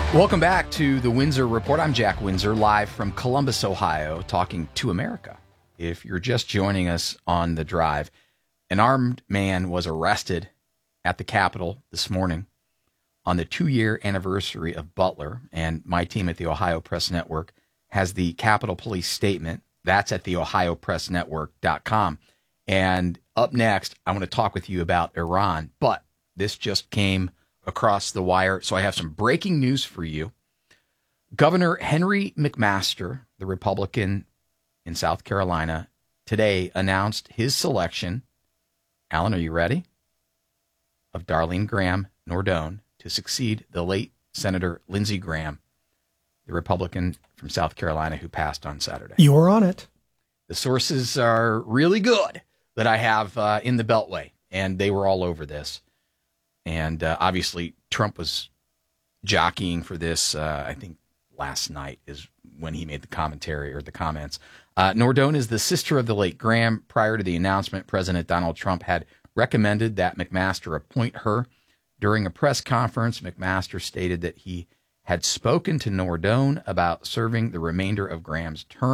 Welcome back to the Windsor Report. I'm Jack Windsor, live from Columbus, Ohio, talking to America. If you're just joining us on the drive, an armed man was arrested at the Capitol this morning on the 2-year anniversary of Butler, and my team at the Ohio Press Network has the Capitol Police statement. That's at the ohiopressnetwork.com. And up next, I want to talk with you about Iran, but this just came across the wire, so I have some breaking news for you. Governor Henry McMaster, the Republican in South Carolina, today announced his selection, Alan, are you ready? Of Darlene Graham Nordone to succeed the late Senator Lindsey Graham, the Republican from South Carolina who passed on Saturday. You're on it. The sources are really good that I have in the Beltway, and they were all over this. And obviously, Trump was jockeying for this, I think last night is when he made the commentary or the comments. Nordone is the sister of the late Graham. Prior to the announcement, President Donald Trump had recommended that McMaster appoint her. During a press conference, McMaster stated that he had spoken to Nordone about serving the remainder of Graham's term.